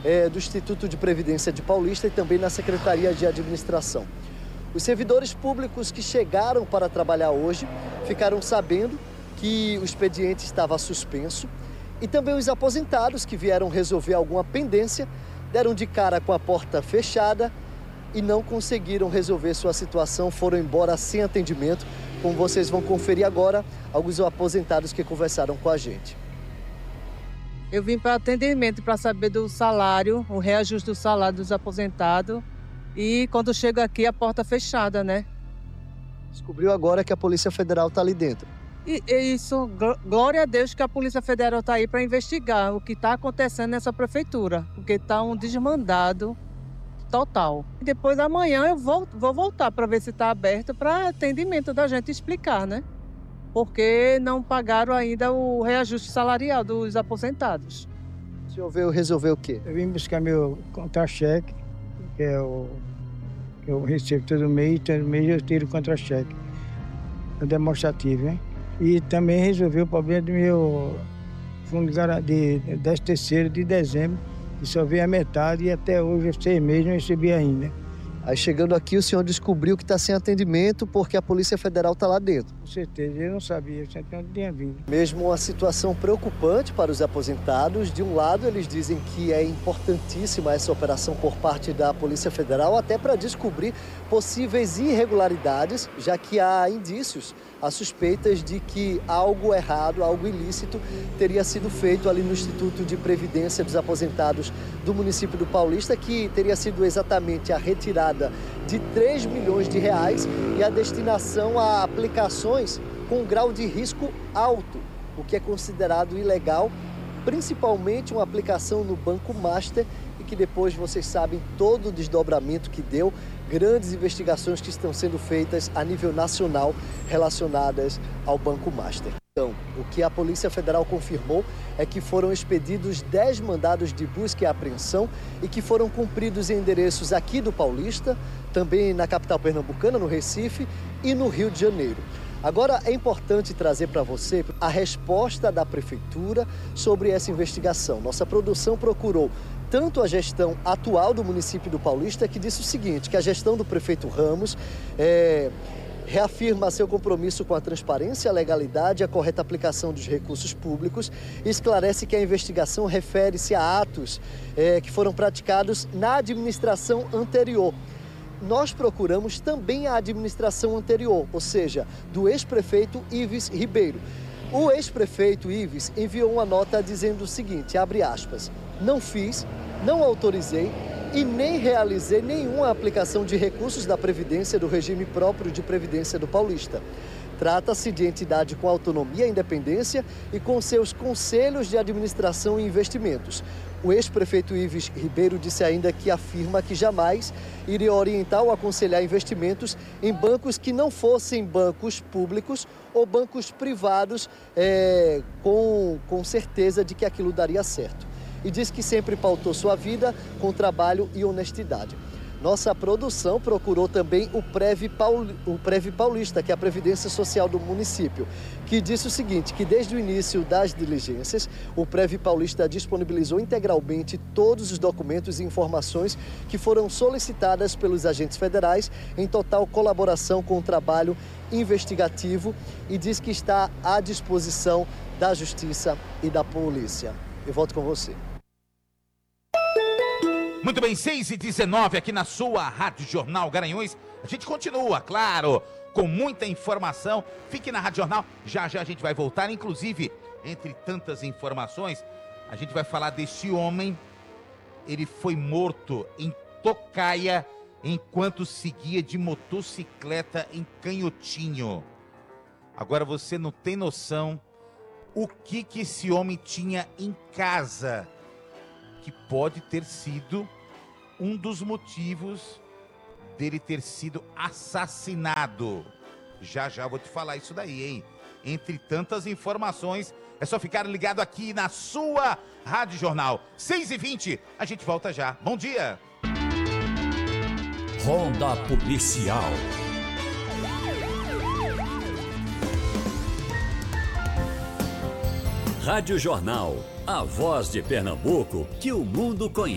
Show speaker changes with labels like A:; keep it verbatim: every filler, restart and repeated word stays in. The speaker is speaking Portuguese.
A: é, do Instituto de Previdência de Paulista e também na Secretaria de Administração. Os servidores públicos que chegaram para trabalhar hoje ficaram sabendo que o expediente estava suspenso e também os aposentados que vieram resolver alguma pendência deram de cara com a porta fechada e não conseguiram resolver sua situação, foram embora sem atendimento, como vocês vão conferir agora, alguns aposentados que conversaram com a gente.
B: Eu vim para atendimento para saber do salário, o reajuste do salário dos aposentados e quando chego aqui a porta fechada, né?
A: Descobriu agora que a Polícia Federal está ali dentro.
B: E, e isso, glória a Deus que a Polícia Federal está aí para investigar o que está acontecendo nessa prefeitura, porque está um desmandado total. E depois amanhã eu vou, vou voltar para ver se está aberto para atendimento da gente explicar, né? Porque não pagaram ainda o reajuste salarial dos aposentados.
A: O senhor veio resolver o quê?
C: Eu vim buscar meu contra-cheque, que é o que eu recebo todo mês, todo mês eu tiro contra-cheque. É demonstrativo, hein? E também resolvi o problema do meu fundo de décimo terceiro de dezembro, que só veio a metade e até hoje, seis meses, não recebi ainda.
A: Aí chegando aqui, o senhor descobriu que está sem atendimento porque a Polícia Federal está lá dentro.
C: Com certeza, eu não sabia, eu sempre não tinha vindo.
A: Mesmo uma situação preocupante para os aposentados. De um lado, eles dizem que é importantíssima essa operação por parte da Polícia Federal, até para descobrir possíveis irregularidades, já que há indícios, há suspeitas de que algo errado, algo ilícito teria sido feito ali no Instituto de Previdência dos Aposentados do município do Paulista, que teria sido exatamente a retirada de três milhões de reais e a destinação a aplicações com grau de risco alto, o que é considerado ilegal, principalmente uma aplicação no Banco Master e que depois vocês sabem todo o desdobramento que deu, grandes investigações que estão sendo feitas a nível nacional relacionadas ao Banco Master. Então, o que a Polícia Federal confirmou é que foram expedidos dez mandados de busca e apreensão e que foram cumpridos em endereços aqui do Paulista, também na capital pernambucana, no Recife e no Rio de Janeiro. Agora, é importante trazer para você a resposta da Prefeitura sobre essa investigação. Nossa produção procurou tanto a gestão atual do município do Paulista, que disse o seguinte, que a gestão do prefeito Ramos é, reafirma seu compromisso com a transparência, a legalidade e a correta aplicação dos recursos públicos e esclarece que a investigação refere-se a atos é, que foram praticados na administração anterior. Nós procuramos também a administração anterior, ou seja, do ex-prefeito Ives Ribeiro. O ex-prefeito Ives enviou uma nota dizendo o seguinte, abre aspas, não fiz, não autorizei e nem realizei nenhuma aplicação de recursos da Previdência do regime próprio de Previdência do Paulista. Trata-se de entidade com autonomia e independência e com seus conselhos de administração e investimentos. O ex-prefeito Ives Ribeiro disse ainda que afirma que jamais iria orientar ou aconselhar investimentos em bancos que não fossem bancos públicos ou bancos privados, é, com, com certeza de que aquilo daria certo. E diz que sempre pautou sua vida com trabalho e honestidade. Nossa produção procurou também o Prev, Paul... o Prev Paulista, que é a Previdência Social do município, que disse o seguinte, que desde o início das diligências, o Prev Paulista disponibilizou integralmente todos os documentos e informações que foram solicitadas pelos agentes federais em total colaboração com o trabalho investigativo e diz que está à disposição da Justiça e da Polícia. Eu volto com você.
D: Muito bem, seis e dezenove aqui na sua Rádio Jornal Garanhuns. A gente continua, claro, com muita informação. Fique na Rádio Jornal, já já a gente vai voltar. Inclusive, entre tantas informações, a gente vai falar desse homem. Ele foi morto em Tocaia enquanto seguia de motocicleta em Canhotinho. Agora você não tem noção o que que esse homem tinha em casa, que pode ter sido um dos motivos dele ter sido assassinado. Já já vou te falar isso daí, hein? Entre tantas informações, é só ficar ligado aqui na sua Rádio Jornal. seis e vinte, a gente volta já. Bom dia!
E: Ronda Policial. Rádio Jornal, a voz de Pernambuco que o mundo conhece.